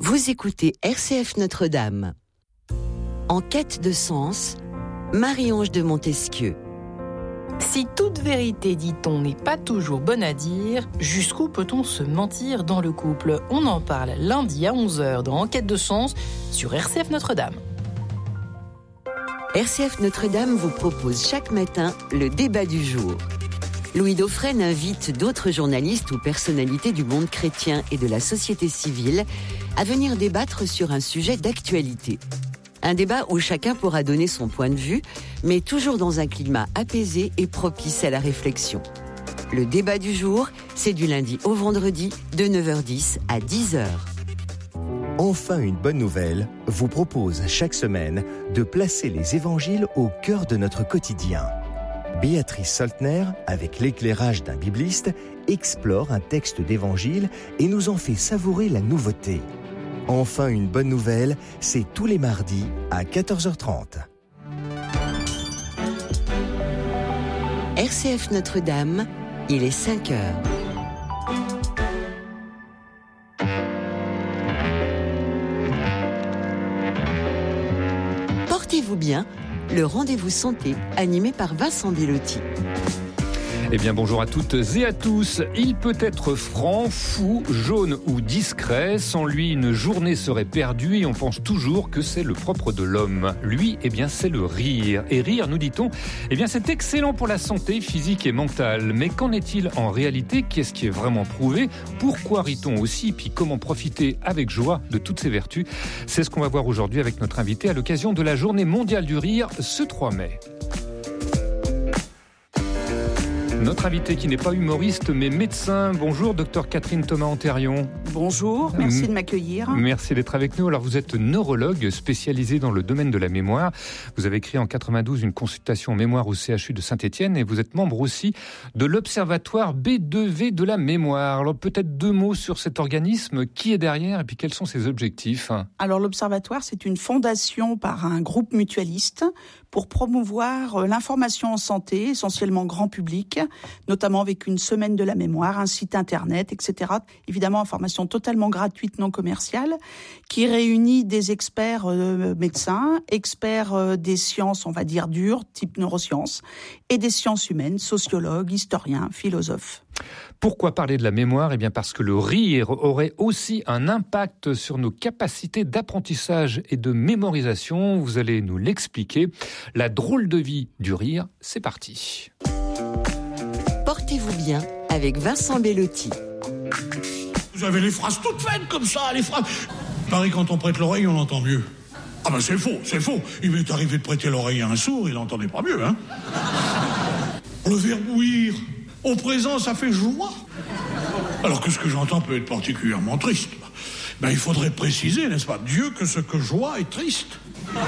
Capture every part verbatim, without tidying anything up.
Vous écoutez R C F Notre-Dame. En quête de sens, Marie-Ange de Montesquieu. Si toute vérité, dit-on, n'est pas toujours bonne à dire, jusqu'où peut-on se mentir dans le couple ? On en parle lundi à onze heures dans Enquête de sens sur R C F Notre-Dame. R C F Notre-Dame vous propose chaque matin le débat du jour. Louis Dauphren invite d'autres journalistes ou personnalités du monde chrétien et de la société civile à venir débattre sur un sujet d'actualité. Un débat où chacun pourra donner son point de vue, mais toujours dans un climat apaisé et propice à la réflexion. Le débat du jour, c'est du lundi au vendredi de neuf heures dix à dix heures. Enfin, une bonne nouvelle vous propose chaque semaine de placer les évangiles au cœur de notre quotidien. Béatrice Soltner, avec l'éclairage d'un bibliste, explore un texte d'évangile et nous en fait savourer la nouveauté. Enfin, une bonne nouvelle, c'est tous les mardis à quatorze heures trente. R C F Notre-Dame, il est cinq heures. Portez-vous bien, le rendez-vous santé animé par Vincent Bellotti. Eh bien bonjour à toutes et à tous. Il peut être franc, fou, jaune ou discret. Sans lui, une journée serait perdue et on pense toujours que c'est le propre de l'homme. Lui, eh bien c'est le rire. Et rire, nous dit-on, eh bien c'est excellent pour la santé physique et mentale. Mais qu'en est-il en réalité ? Qu'est-ce qui est vraiment prouvé ? Pourquoi rit-on aussi ? Puis comment profiter avec joie de toutes ces vertus ? C'est ce qu'on va voir aujourd'hui avec notre invité à l'occasion de la Journée mondiale du rire ce trois mai. Notre invité qui n'est pas humoriste mais médecin. Bonjour, docteur Catherine Thomas-Antérion. Bonjour, merci de m'accueillir. Merci d'être avec nous. Alors vous êtes neurologue spécialisé dans le domaine de la mémoire. Vous avez créé en quatre-vingt-douze une consultation mémoire au C H U de Saint-Étienne et vous êtes membre aussi de l'Observatoire B deux V de la mémoire. Alors peut-être deux mots sur cet organisme, qui est derrière et puis quels sont ses objectifs ? Alors l'Observatoire, c'est une fondation par un groupe mutualiste pour promouvoir l'information en santé, essentiellement grand public, notamment avec une semaine de la mémoire, un site internet, et cetera. Évidemment, information totalement gratuite, non commerciale, qui réunit des experts euh, médecins, experts euh, des sciences, on va dire dures, type neurosciences, et des sciences humaines, sociologues, historiens, philosophes. Pourquoi parler de la mémoire ? Eh bien parce que le rire aurait aussi un impact sur nos capacités d'apprentissage et de mémorisation. Vous allez nous l'expliquer. La drôle de vie du rire, c'est parti. Portez-vous bien avec Vincent Bellotti. Vous avez les phrases toutes faites comme ça, les phrases. Pareil, quand on prête l'oreille, on entend mieux. Ah ben c'est faux, c'est faux. Il m'est arrivé de prêter l'oreille à un sourd, il n'entendait pas mieux, hein. Le verbouillir, au présent, ça fait joie. Alors que ce que j'entends peut être particulièrement triste. Ben il faudrait préciser, n'est-ce pas, Dieu, que ce que joie est triste.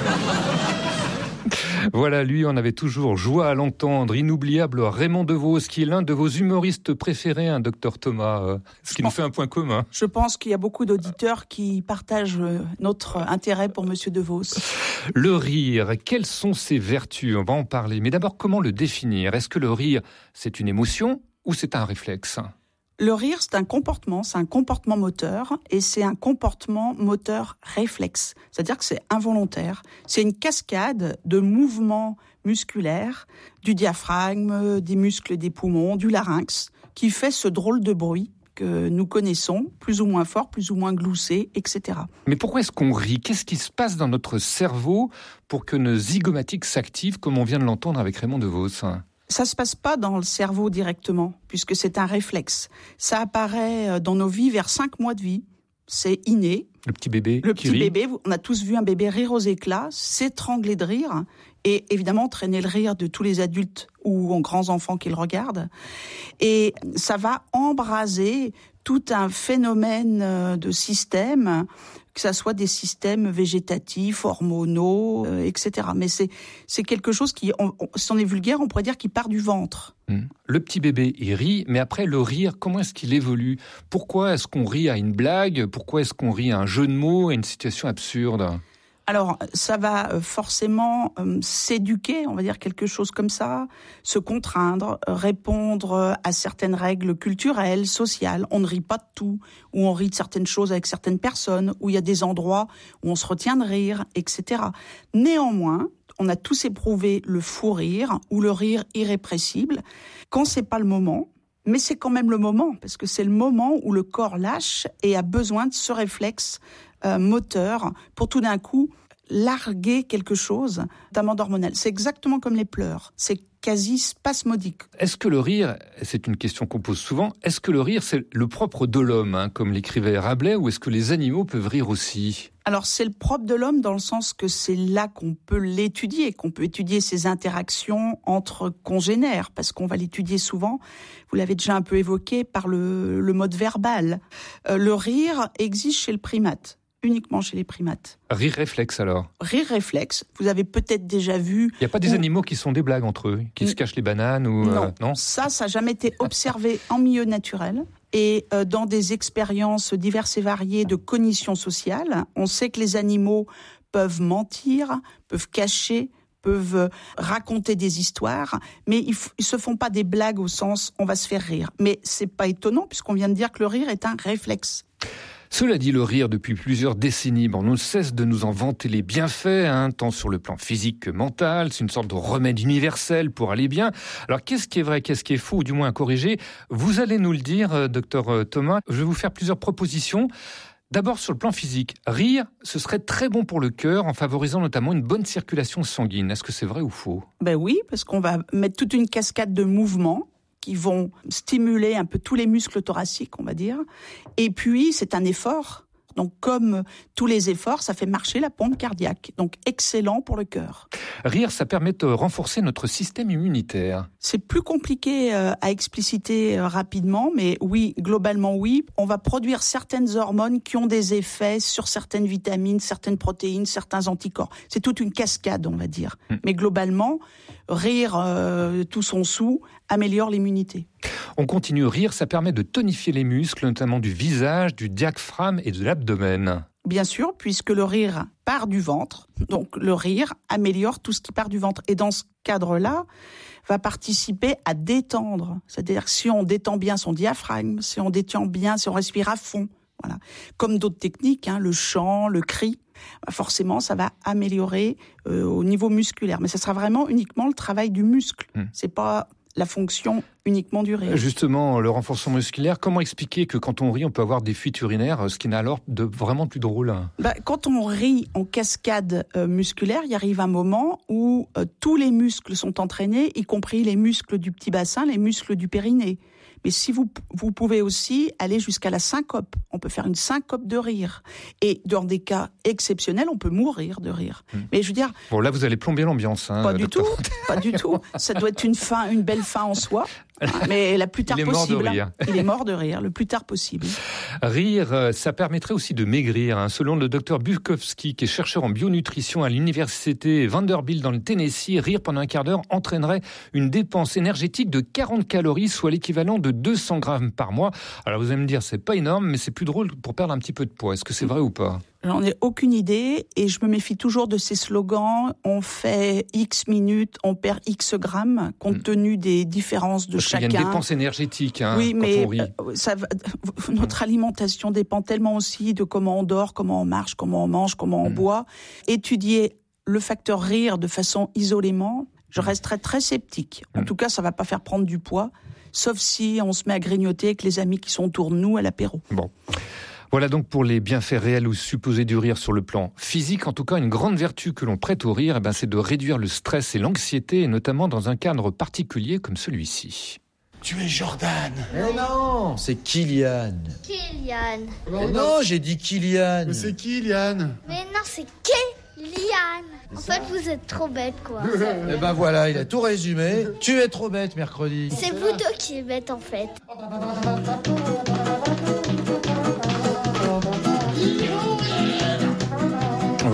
Voilà, lui, on avait toujours joie à l'entendre. Inoubliable Raymond Devos, qui est l'un de vos humoristes préférés, hein, docteur Thomas, euh, ce qui nous fait un point commun. Je pense qu'il y a beaucoup d'auditeurs qui partagent notre intérêt pour Monsieur Devos. Le rire, quelles sont ses vertus ? On va en parler. Mais d'abord, comment le définir ? Est-ce que le rire, c'est une émotion ou c'est un réflexe ? Le rire, c'est un comportement, c'est un comportement moteur et c'est un comportement moteur réflexe. C'est-à-dire que c'est involontaire. C'est une cascade de mouvements musculaires, du diaphragme, des muscles des poumons, du larynx, qui fait ce drôle de bruit que nous connaissons, plus ou moins fort, plus ou moins gloussé, et cetera. Mais pourquoi est-ce qu'on rit ? Qu'est-ce qui se passe dans notre cerveau pour que nos zygomatiques s'activent, comme on vient de l'entendre avec Raymond Devos ? Ça se passe pas dans le cerveau directement, puisque c'est un réflexe. Ça apparaît dans nos vies vers cinq mois de vie. C'est inné. Le petit bébé Le qui petit rit. bébé, on a tous vu un bébé rire aux éclats, s'étrangler de rire, et évidemment entraîner le rire de tous les adultes ou grands enfants qui le regardent. Et ça va embraser tout un phénomène de système, que ça soit des systèmes végétatifs, hormonaux, euh, et cetera. Mais c'est c'est quelque chose qui, on, on, si on est vulgaire, on pourrait dire qui part du ventre. Mmh. Le petit bébé, il rit, mais après le rire, comment est-ce qu'il évolue ? Pourquoi est-ce qu'on rit à une blague ? Pourquoi est-ce qu'on rit à un jeu de mots, à une situation absurde ? Alors, ça va forcément euh, s'éduquer, on va dire quelque chose comme ça, se contraindre, répondre à certaines règles culturelles, sociales. On ne rit pas de tout, ou on rit de certaines choses avec certaines personnes, où il y a des endroits où on se retient de rire, et cetera. Néanmoins, on a tous éprouvé le fou rire ou le rire irrépressible quand c'est pas le moment. Mais c'est quand même le moment, parce que c'est le moment où le corps lâche et a besoin de ce réflexe euh, moteur pour tout d'un coup larguer quelque chose d'amende hormonale. C'est exactement comme les pleurs. C'est quasi spasmodique. Est-ce que le rire, c'est une question qu'on pose souvent, est-ce que le rire, c'est le propre de l'homme, hein, comme l'écrivait Rabelais, ou est-ce que les animaux peuvent rire aussi ? Alors, c'est le propre de l'homme dans le sens que c'est là qu'on peut l'étudier, qu'on peut étudier ses interactions entre congénères, parce qu'on va l'étudier souvent, vous l'avez déjà un peu évoqué, par le, le mode verbal. Euh, le rire existe chez le primate. Uniquement chez les primates. Rire réflexe alors ? Rire réflexe, vous avez peut-être déjà vu... Il n'y a pas des où... animaux qui sont des blagues entre eux, qui mmh. se cachent les bananes ou... Non, euh, non ça, ça n'a jamais été observé en milieu naturel. Et euh, dans des expériences diverses et variées de cognition sociale, on sait que les animaux peuvent mentir, peuvent cacher, peuvent raconter des histoires, mais ils, f- ils se font pas des blagues au sens on va se faire rire. Mais c'est pas étonnant puisqu'on vient de dire que le rire est un réflexe. Cela dit, le rire, depuis plusieurs décennies, bon, on ne cesse de nous en vanter les bienfaits, hein, tant sur le plan physique que mental. C'est une sorte de remède universel pour aller bien. Alors, qu'est-ce qui est vrai, qu'est-ce qui est faux, ou du moins à corriger ? Vous allez nous le dire, euh, docteur Thomas. Je vais vous faire plusieurs propositions. D'abord, sur le plan physique, rire, ce serait très bon pour le cœur, en favorisant notamment une bonne circulation sanguine. Est-ce que c'est vrai ou faux ? Ben oui, parce qu'on va mettre toute une cascade de mouvements qui vont stimuler un peu tous les muscles thoraciques, on va dire. Et puis, c'est un effort. Donc, comme tous les efforts, ça fait marcher la pompe cardiaque. Donc, excellent pour le cœur. Rire, ça permet de renforcer notre système immunitaire. C'est plus compliqué euh, à expliciter euh, rapidement, mais oui, globalement oui. On va produire certaines hormones qui ont des effets sur certaines vitamines, certaines protéines, certains anticorps. C'est toute une cascade, on va dire. Mmh. Mais globalement, rire euh, tout son sou améliore l'immunité. On continue, rire, ça permet de tonifier les muscles, notamment du visage, du diaphragme et de l'abdomen. Bien sûr, puisque le rire part du ventre, donc le rire améliore tout ce qui part du ventre. Et dans ce cadre-là, va participer à détendre. C'est-à-dire que si on détend bien son diaphragme, si on détend bien, si on respire à fond, voilà. Comme d'autres techniques, hein, le chant, le cri, bah forcément, ça va améliorer euh, au niveau musculaire. Mais ça sera vraiment uniquement le travail du muscle. Mmh. C'est pas la fonction uniquement du rire. Justement, le renforcement musculaire, comment expliquer que quand on rit, on peut avoir des fuites urinaires, ce qui n'a alors de vraiment plus drôle ? Bah, quand on rit en cascade euh, musculaire, il arrive un moment où euh, tous les muscles sont entraînés, y compris les muscles du petit bassin, les muscles du périnée. Mais si vous, vous pouvez aussi aller jusqu'à la syncope. On peut faire une syncope de rire. Et dans des cas exceptionnels, on peut mourir de rire. Mmh. Mais je veux dire... Bon, là, vous allez plomber l'ambiance. Hein, pas du docteur. tout, pas du tout. Ça doit être une fin, une belle fin en soi. Mais la plus tard Il est possible. Mort de rire. Il est mort de rire, le plus tard possible. Rire, ça permettrait aussi de maigrir. Hein. Selon le docteur Bukowski, qui est chercheur en bionutrition à l'université Vanderbilt dans le Tennessee, rire pendant un quart d'heure entraînerait une dépense énergétique de quarante calories, soit l'équivalent de deux cents grammes par mois. Alors vous allez me dire, c'est pas énorme, mais c'est plus drôle pour perdre un petit peu de poids. Est-ce que c'est vrai ou pas ? J'en ai aucune idée et je me méfie toujours de ces slogans. On fait X minutes, on perd X grammes, compte tenu des différences de Parce chacun. Il y a une dépense énergétique hein, oui, quand mais on rit. Ça va, notre alimentation dépend tellement aussi de comment on dort, comment on marche, comment on mange, comment on mmh. boit. Étudier le facteur rire de façon isolément, je resterai très sceptique. En mmh. tout cas, ça va pas faire prendre du poids, sauf si on se met à grignoter avec les amis qui sont autour de nous à l'apéro. Bon. Voilà donc pour les bienfaits réels ou supposés du rire sur le plan physique. En tout cas, une grande vertu que l'on prête au rire, eh ben, c'est de réduire le stress et l'anxiété, et notamment dans un cadre particulier comme celui-ci. Tu es Jordan. Mais non, c'est Kylian. Kylian. Mais non, j'ai dit Kylian. Mais c'est Kylian. Mais non, c'est Kylian. En fait, vous êtes trop bête, quoi. Eh ben voilà, il a tout résumé. Tu es trop bête, mercredi. C'est vous deux qui êtes bêtes, en fait. Voilà.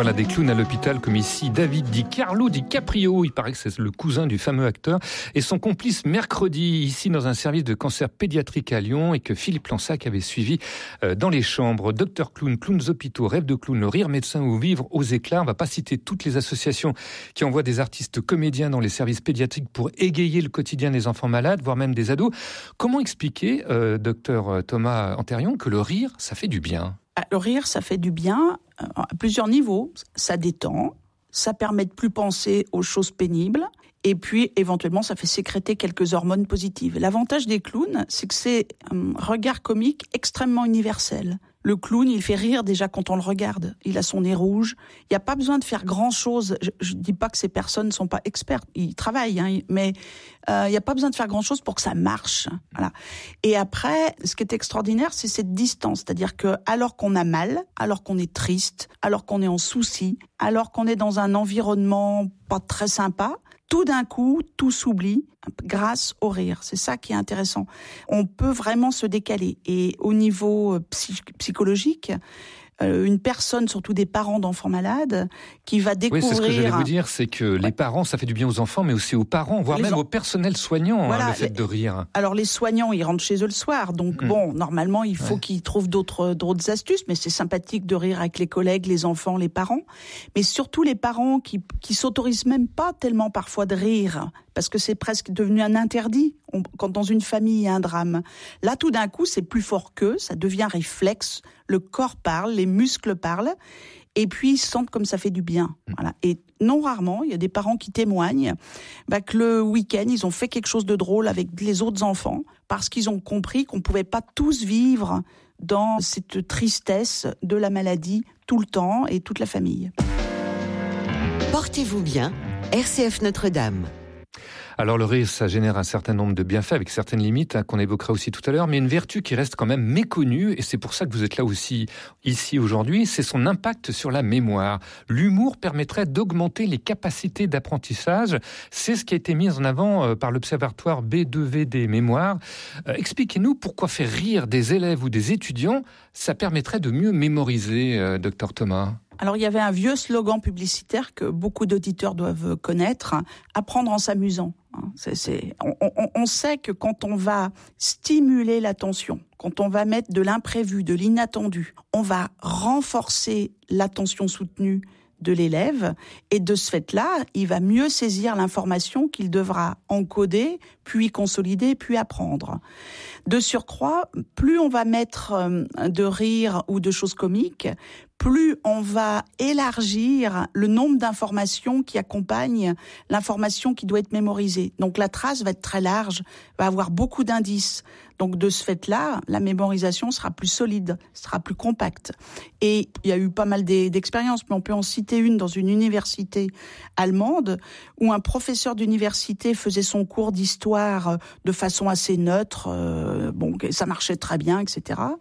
Voilà, des clowns à l'hôpital comme ici David Di Carlo Di Caprio, il paraît que c'est le cousin du fameux acteur, et son complice mercredi ici dans un service de cancer pédiatrique à Lyon et que Philippe Lansac avait suivi dans les chambres. Docteur Clown, Clowns Hôpitaux, Rêve de Clown, Le Rire Médecin ou Vivre aux éclats. On ne va pas citer toutes les associations qui envoient des artistes comédiens dans les services pédiatriques pour égayer le quotidien des enfants malades, voire même des ados. Comment expliquer, euh, docteur Thomas Antérion, que le rire, ça fait du bien ? Le rire, ça fait du bien à plusieurs niveaux. Ça détend, ça permet de plus penser aux choses pénibles, et puis éventuellement, ça fait sécréter quelques hormones positives. L'avantage des clowns, c'est que c'est un regard comique extrêmement universel. Le clown, il fait rire déjà quand on le regarde. Il a son nez rouge. Il n'y a pas besoin de faire grand-chose. Je ne dis pas que ces personnes ne sont pas expertes. Ils travaillent, hein, mais euh, il n'y a pas besoin de faire grand-chose pour que ça marche. Voilà. Et après, ce qui est extraordinaire, c'est cette distance. C'est-à-dire que alors qu'on a mal, alors qu'on est triste, alors qu'on est en souci, alors qu'on est dans un environnement pas très sympa, tout d'un coup, tout s'oublie grâce au rire. C'est ça qui est intéressant. On peut vraiment se décaler. Et au niveau psy- psychologique, euh, une personne, surtout des parents d'enfants malades, qui va découvrir... Oui, c'est ce que j'allais vous dire, c'est que ouais. les parents, ça fait du bien aux enfants, mais aussi aux parents, voire les même en... au personnel soignant, voilà, hein, le fait les... de rire. Alors les soignants, ils rentrent chez eux le soir, donc mmh. bon, normalement, il faut ouais. qu'ils trouvent d'autres, d'autres astuces, mais c'est sympathique de rire avec les collègues, les enfants, les parents, mais surtout les parents qui, qui s'autorisent même pas tellement parfois de rire, parce que c'est presque devenu un interdit on, quand dans une famille il y a un drame. Là, tout d'un coup, c'est plus fort qu'eux, ça devient réflexe, le corps parle, les muscles parlent, et puis ils sentent comme ça fait du bien. Voilà. Et non rarement, il y a des parents qui témoignent bah, que le week-end, ils ont fait quelque chose de drôle avec les autres enfants, parce qu'ils ont compris qu'on ne pouvait pas tous vivre dans cette tristesse de la maladie tout le temps et toute la famille. Portez-vous bien, R C F Notre-Dame. Alors le rire, ça génère un certain nombre de bienfaits avec certaines limites hein, qu'on évoquera aussi tout à l'heure, mais une vertu qui reste quand même méconnue, et c'est pour ça que vous êtes là aussi ici aujourd'hui, c'est son impact sur la mémoire. L'humour permettrait d'augmenter les capacités d'apprentissage. C'est ce qui a été mis en avant euh, par l'Observatoire B deux V des mémoires. Euh, expliquez-nous pourquoi faire rire des élèves ou des étudiants, ça permettrait de mieux mémoriser, euh, docteur Thomas. Alors, il y avait un vieux slogan publicitaire que beaucoup d'auditeurs doivent connaître, « Apprendre en s'amusant ». C'est, c'est, on, on, on sait que quand on va stimuler l'attention, quand on va mettre de l'imprévu, de l'inattendu, on va renforcer l'attention soutenue de l'élève, et de ce fait-là, il va mieux saisir l'information qu'il devra encoder, puis consolider, puis apprendre. De surcroît, plus on va mettre de rire ou de choses comiques, plus on va élargir le nombre d'informations qui accompagnent l'information qui doit être mémorisée. Donc la trace va être très large, va avoir beaucoup d'indices. Donc de ce fait-là, la mémorisation sera plus solide, sera plus compacte. Et il y a eu pas mal d'expériences, mais on peut en citer une dans une université allemande où un professeur d'université faisait son cours d'histoire de façon assez neutre, euh, bon, ça marchait très bien, et cetera.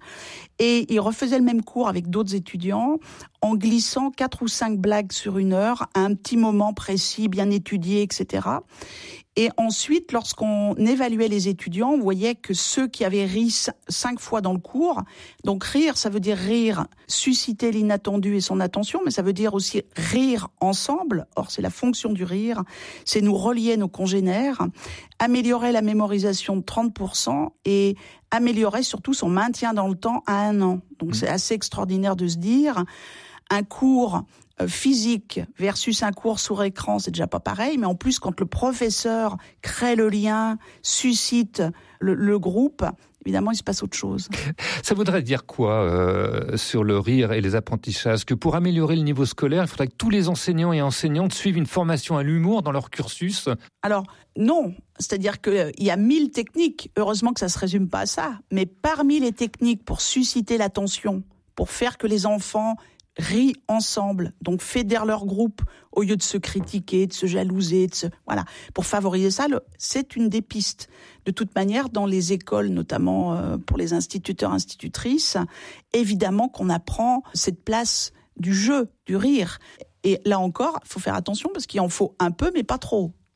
Et il refaisait le même cours avec d'autres étudiants en glissant quatre ou cinq blagues sur une heure à un petit moment précis, bien étudié, et cetera. Et ensuite, lorsqu'on évaluait les étudiants, on voyait que ceux qui avaient ri cinq fois dans le cours, donc rire, ça veut dire rire, susciter l'inattendu et son attention, mais ça veut dire aussi rire ensemble. Or, c'est la fonction du rire, c'est nous relier nos congénères, améliorer la mémorisation de trente pour cent et améliorer surtout son maintien dans le temps à un an. Donc, mmh. c'est assez extraordinaire de se dire, un cours physique versus un cours sur écran, c'est déjà pas pareil, mais en plus, quand le professeur crée le lien, suscite le, le groupe, évidemment, il se passe autre chose. Ça voudrait dire quoi euh, sur le rire et les apprentissages? Que pour améliorer le niveau scolaire, il faudrait que tous les enseignants et enseignantes suivent une formation à l'humour dans leur cursus? Alors, non. C'est-à-dire qu'il y a mille techniques. Heureusement que ça ne se résume pas à ça. Mais parmi les techniques pour susciter l'attention, pour faire que les enfants rient ensemble, donc fédèrent leur groupe au lieu de se critiquer, de se jalouser, de se... voilà. Pour favoriser ça, le... c'est une des pistes. De toute manière, dans les écoles, notamment euh, pour les instituteurs, institutrices, évidemment qu'on apprend cette place du jeu, du rire. Et là encore, il faut faire attention parce qu'il en faut un peu, mais pas trop.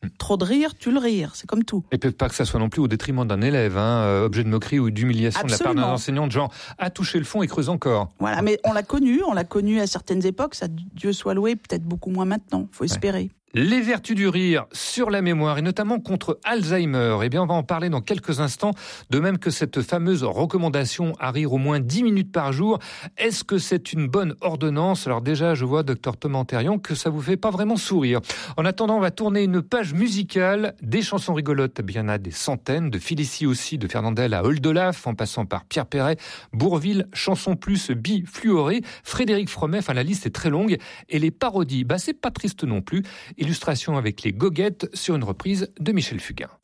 Trop de rire, tue le rire, c'est comme tout. Et peut-être pas que ça soit non plus au détriment d'un élève, hein, euh, objet de moquerie ou d'humiliation Absolument. de la part d'un enseignant, de genre a touché le fond et creuse encore. Voilà, mais on l'a connu, on l'a connu à certaines époques, ça, Dieu soit loué, peut-être beaucoup moins maintenant, faut espérer. Ouais. Les vertus du rire sur la mémoire et notamment contre Alzheimer. Eh bien, on va en parler dans quelques instants. De même que cette fameuse recommandation à rire au moins dix minutes par jour. Est-ce que c'est une bonne ordonnance ? Alors déjà, je vois, docteur Thomas Antérion, que ça vous fait pas vraiment sourire. En attendant, on va tourner une page musicale. Des chansons rigolotes, eh bien, il y en a des centaines. De Félicie aussi, de Fernandel à Oldolaf, en passant par Pierre Perret, Bourvil, Chanson Plus, Bifluoré, Frédéric Fromet. Enfin, la liste est très longue. Et les parodies, bah, c'est pas triste non plus. Illustration avec les goguettes sur une reprise de Michel Fugain.